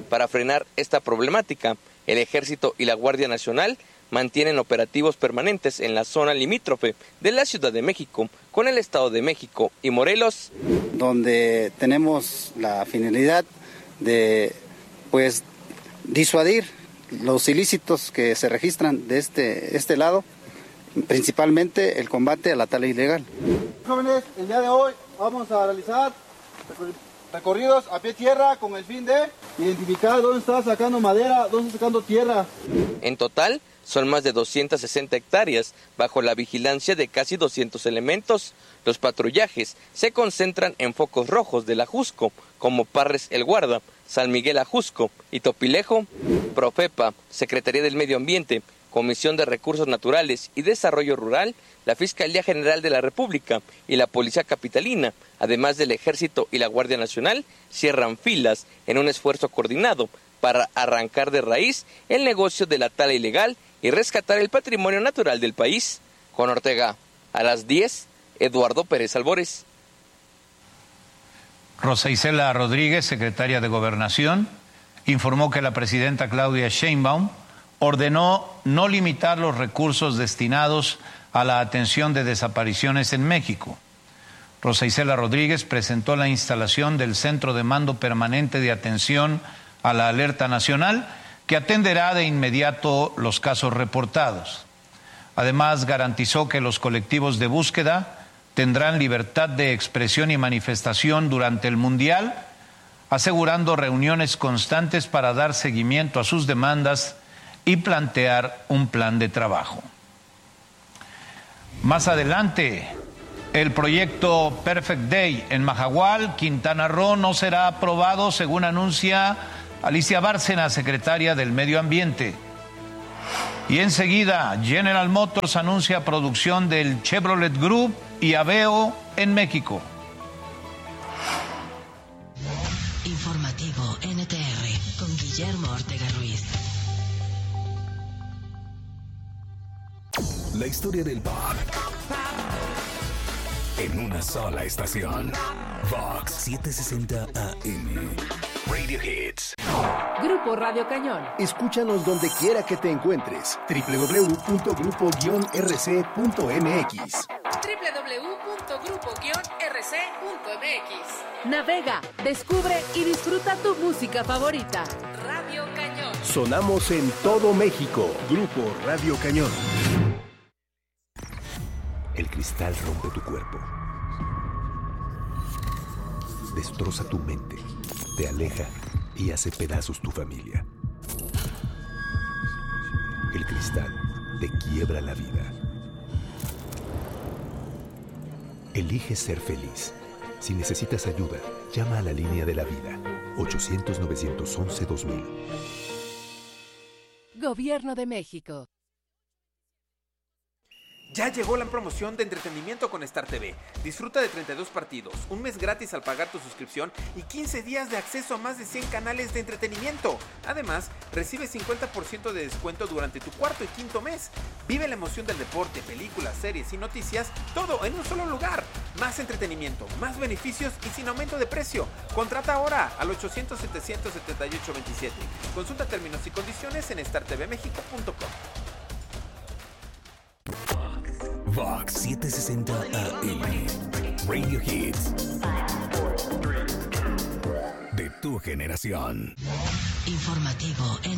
Para frenar esta problemática, el Ejército y la Guardia Nacional mantienen operativos permanentes en la zona limítrofe de la Ciudad de México con el Estado de México y Morelos, donde tenemos la finalidad de disuadir los ilícitos que se registran de este lado, principalmente el combate a la tala ilegal. Jóvenes, el día de hoy vamos a realizar recorridos a pie tierra con el fin de identificar dónde está sacando madera, dónde está sacando tierra. En total, son más de 260 hectáreas bajo la vigilancia de casi 200 elementos. Los patrullajes se concentran en focos rojos del Ajusco, como Parres El Guarda, San Miguel Ajusco y Topilejo. Profepa, Secretaría del Medio Ambiente, Comisión de Recursos Naturales y Desarrollo Rural, la Fiscalía General de la República y la Policía Capitalina, además del Ejército y la Guardia Nacional, cierran filas en un esfuerzo coordinado para arrancar de raíz el negocio de la tala ilegal y rescatar el patrimonio natural del país. Juan Ortega, a las 10, Eduardo Pérez Albores. Rosa Isela Rodríguez, secretaria de Gobernación, informó que la presidenta Claudia Sheinbaum ordenó no limitar los recursos destinados a la atención de desapariciones en México. Rosa Isela Rodríguez presentó la instalación del Centro de Mando Permanente de Atención a la Alerta Nacional, que atenderá de inmediato los casos reportados. Además, garantizó que los colectivos de búsqueda tendrán libertad de expresión y manifestación durante el Mundial, asegurando reuniones constantes para dar seguimiento a sus demandas y plantear un plan de trabajo. Más adelante, el proyecto Perfect Day en Majahual, Quintana Roo, no será aprobado, según anuncia Alicia Bárcena, secretaria del Medio Ambiente. Y enseguida, General Motors anuncia producción del Chevrolet Group y Aveo en México. Informativo NTR con Guillermo Ortega Ruiz. La historia del pop en una sola estación. Vox 760 AM. Radio Hits. Grupo Radio Cañón. Escúchanos donde quiera que te encuentres. www.grupo-rc.mx. www.grupo-rc.mx. Navega, descubre y disfruta tu música favorita. Radio Cañón. Sonamos en todo México. Grupo Radio Cañón. El cristal rompe tu cuerpo. Destroza tu mente. Te aleja y hace pedazos tu familia. El cristal te quiebra la vida. Elige ser feliz. Si necesitas ayuda, llama a la línea de la vida. 800-911-2000. Gobierno de México. Ya llegó la promoción de entretenimiento con Star TV. Disfruta de 32 partidos, un mes gratis al pagar tu suscripción y 15 días de acceso a más de 100 canales de entretenimiento. Además, recibe 50% de descuento durante tu cuarto y quinto mes. Vive la emoción del deporte, películas, series y noticias, todo en un solo lugar. Más entretenimiento, más beneficios y sin aumento de precio. Contrata ahora al 800-778-27. Consulta términos y condiciones en startvmexico.com. Vox 760 AM. Radio Hits. De tu generación. Informativo